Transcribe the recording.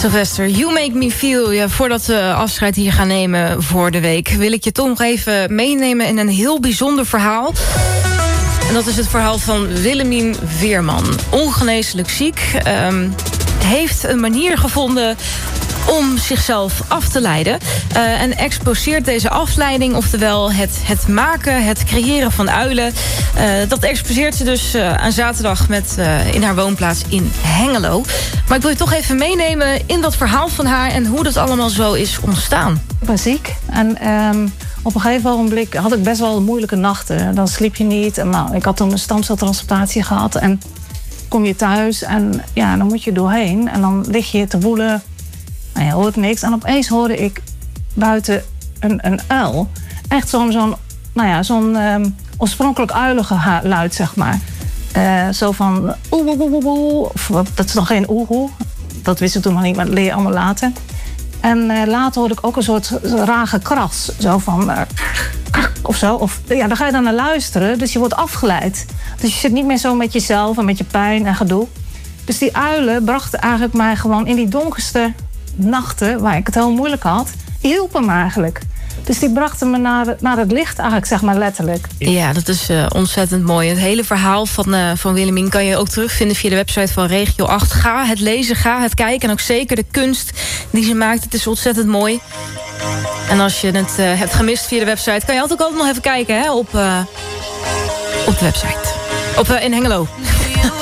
Sylvester, You Make Me Feel. Ja, voordat we afscheid hier gaan nemen voor de week, wil ik je toch nog even meenemen in een heel bijzonder verhaal. En dat is het verhaal van Willemien Veerman. Ongeneeslijk ziek. Heeft een manier gevonden om zichzelf af te leiden. En exposeert deze afleiding, oftewel het maken, het creëren van uilen. Dat exposeert ze dus aan zaterdag in haar woonplaats in Hengelo. Maar ik wil je toch even meenemen in dat verhaal van haar en hoe dat allemaal zo is ontstaan. Ik ben ziek en op een gegeven ogenblik had ik best wel moeilijke nachten. Dan sliep je niet. En, ik had toen een stamceltransplantatie gehad en kom je thuis en ja, dan moet je doorheen. En dan lig je te woelen. Nou, je hoort niks. En opeens hoorde ik buiten een uil. Echt zo'n oorspronkelijk uilengeluid, zeg maar. Zo van oeh, oeh, oeh, oeh. Dat is nog geen oeh. Dat wist ik toen nog niet, maar dat leer je allemaal later. En later hoorde ik ook een soort raar gekras. Zo van of zo. Of, ja, dan ga je dan naar luisteren. Dus je wordt afgeleid. Dus je zit niet meer zo met jezelf en met je pijn en gedoe. Dus die uilen brachten eigenlijk mij gewoon in die donkerste nachten, waar ik het heel moeilijk had, die hielpen me eigenlijk. Dus die brachten me naar het licht eigenlijk, zeg maar letterlijk. Ja, dat is ontzettend mooi. Het hele verhaal van Willemien kan je ook terugvinden via de website van Regio 8. Ga het lezen, ga het kijken. En ook zeker de kunst die ze maakt. Het is ontzettend mooi. En als je het hebt gemist via de website, kan je altijd nog even kijken, hè, op de website. In Hengelo.